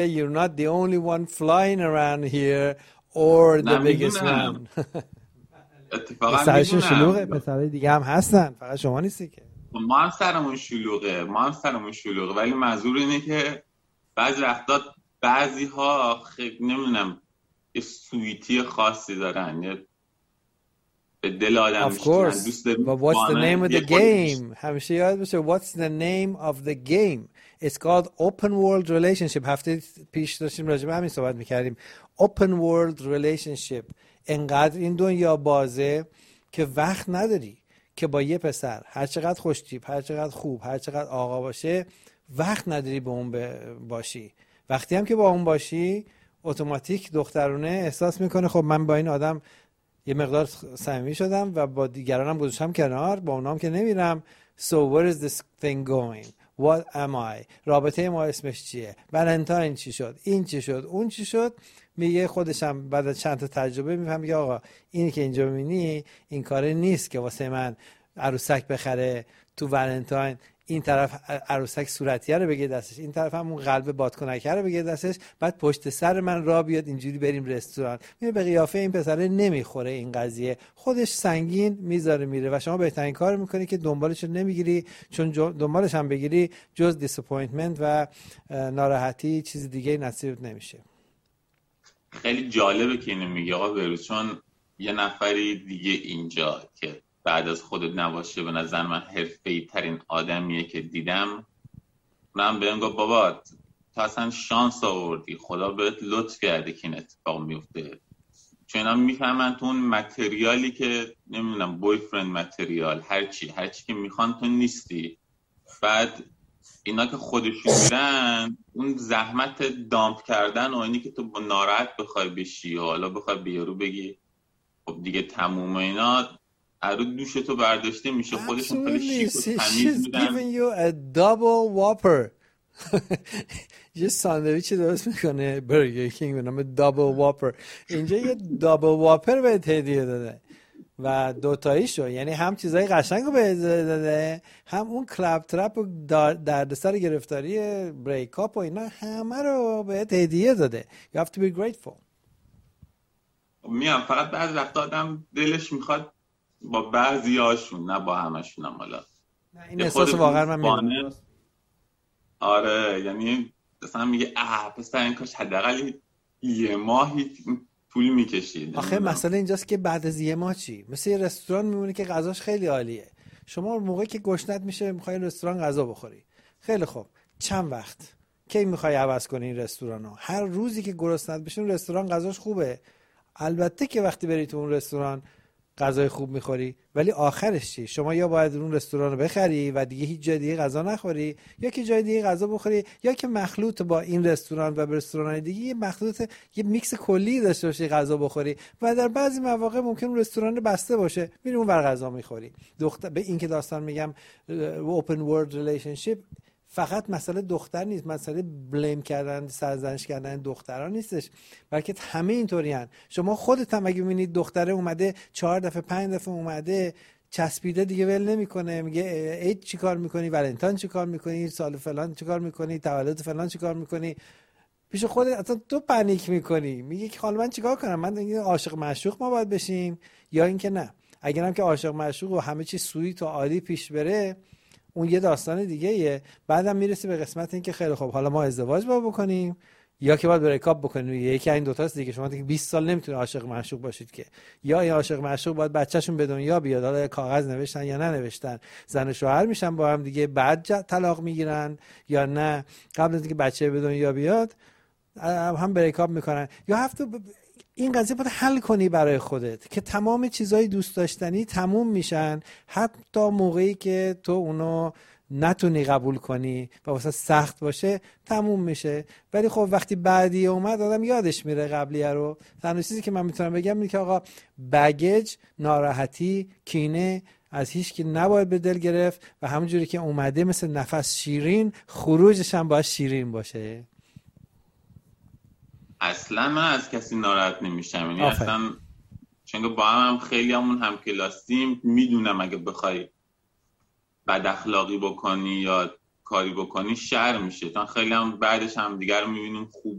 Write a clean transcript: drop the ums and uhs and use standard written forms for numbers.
You're not the only one flying around here or the biggest one. اتفاقا شلوغه، پسرای دیگه هم هستن، فقط شما نیستی که. ما هم سرمون شلوغه ولی منظور اینه که بعضی وقتا بعضی‌ها خیلی نمیدونم یه سویتی خاصی دارن، یه به دل آدم میشکنن، دوست دارن. But what's the name of the game؟ همیشه یاد باشه what's the name of the game. It's called open world relationship. هفته پیش داشتیم راجع به همین صحبت میکردیم. Open world relationship. انقدر این دنیا بازه که وقت نداری که با یه پسر هر چقدر خوشتیپ، هر چقدر خوب، هر چقدر آقا باشه، وقت نداری با اون باشی. وقتی هم که با اون باشی اتوماتیک دخترونه احساس میکنه خب من با این آدم یه مقدار صمیمی شدم و با دیگرانم گذاشتم کنار، با اونام که نمیرم. So where is this thing going? What am I? رابطه ما اسمش چیه؟ ولنتاین چی شد؟ این چی شد؟ اون چی شد؟ میگه خودشم بعد از چند تا تجربه میفهم میگه آقا اینی که اینجا میبینی این کاره نیست که واسه من عروسک بخره تو ولنتاین، این طرف عروسک صورتیه رو بگه دستش، این طرف هم اون قلب بادکنکه رو بگه دستش، بعد پشت سر من را بیاد اینجوری بریم رستوران. میره به قیافه این پسره نمیخوره این قضیه، خودش سنگین میذاره میره و شما بهترین کار میکنی که دنبالش رو نمیگیری، چون دنبالش هم بگیری جز دیساپوینتمنت و ناراحتی چیز دیگه نصیبت نمیشه. خیلی جالبه که اینو میگه آقا بهروز، چون یه نفری دیگه اینجا که بعد از خودت نباشه به نظر من حرفه‌ای ترین آدمیه که دیدم، من بهم گفت بابا تو اصلا شانس آوردی، خدا بهت لطف کرده که این اتفاق میفته. چون اینا میفهمن تو اون متریالی که نمیدونم بویفرند متریال هرچی که میخوان تو نیستی. بعد اینا که خودشون میرن اون زحمت دامپ کردن و اینی که تو با ناراحت بخوای بشی و حالا بخوای به یارو بگی خب دیگه تموم اینا ارو دوش تو برداشته میشه، خودشون خیلی شیک و تمیز میدن. She's giving you a double whopper. یه ساندویچ درست میکنه برگر کینگ به نام دابل واپر، اینجا یه دابل واپر بهت هدیه داده و دوتاییشو، یعنی هم چیزای قشنگ رو بهت داده، هم اون کلاب ترپ و دردسر گرفتاری بریک اپ و اینا همه رو بهت هدیه داده. You have to be grateful. میام فقط بعضی وقت آدم دلش میخواد با بعضیاشون نه با همشون هم. حالا این احساس واقعا من میدونم. آره یعنی مثلا میگه پس این کاش حداقل یه ماهی طول میکشید. آخه مسئله اینجاست که بعد از یه ماه چی؟ مثل یه رستوران میمونه که غذاش خیلی عالیه، شما موقعی که گشنت میشه میخوای رستوران غذا بخوری، خیلی خوب، چند وقت کی میخوای عوض کنی این رستورانو؟ هر روزی که گرسنت بشین رستوران غذاش خوبه، البته که وقتی بری تو اون رستوران غذای خوب میخوری، ولی آخرش چی؟ شما یا باید اون رستوران رو بخری و دیگه هیچ جای دیگه غذا نخوری، یا که جای دیگه غذا بخوری، یا که مخلوط با این رستوران و رستوران دیگه یه مخلوط، یه میکس کلی داشته باشی غذا بخوری و در بعضی مواقع ممکن اون رستوران بسته باشه میری اون ور غذا میخوری. به این که داستان میگم open world relationship فقط مسئله دختر نیست، مسئله بلیم کردن، سرزنش کردن دختران نیستش، بلکه همه اینطورین. شما خودت هم اگه ببینید دختره اومده 4 دفعه 5 دفعه اومده چسبیده دیگه ول نمیکنه، میگه عید چیکار میکنی، ولنتاین چیکار میکنی، سال فلان چیکار میکنی، تولد فلان چیکار میکنی، پیش خودت اصلا تو پنیک میکنی، میگه که حالا من چیکار کنم، من عاشق معشوق ما باید بشیم یا اینکه نه؟ اگرم که عاشق معشوق و همه چی سویت و عالی پیش بره اون یه داستان دیگه ایه. بعدم میرسی به قسمت این که خیلی خوب حالا ما ازدواج باید بکنیم یا که باید بریک اپ بکنیم. یکی این دو تاست دیگه. شما دیگه 20 سال نمیتونه عاشق معشوق باشید که، یا این عاشق معشوق باید بچه‌شون به دنیا بیاد، حالا کاغذ نوشتن یا ننوشتن، زن و شوهر میشن با هم دیگه بعد طلاق میگیرن، یا نه قبل از اینکه بچه به دنیا بیاد هم بریک اپ میکنن. یا هفته این قضیه باید حل کنی برای خودت که تمام چیزای دوست داشتنی تموم میشن، حتی موقعی که تو اونو نتونی قبول کنی و واسه سخت باشه تموم میشه. ولی خب وقتی بعدی اومد آدم یادش میره قبلیه رو. تنها چیزی که من میتونم بگم اینه که آقا بگیج، ناراحتی، کینه از هیچ کی نباید به دل گرفت و همونجوری که اومده مثل نفس شیرین خروجش هم باید شیرین باشه. اصلا من از کسی ناراحت نمیشم، یعنی اصلا چون با هم خیلی هم کلاسیم، میدونم اگه بخوای بد اخلاقی بکنی یا کاری بکنی شر میشه، تا خیلی هم بعدش هم دیگر رو میبینیم خوب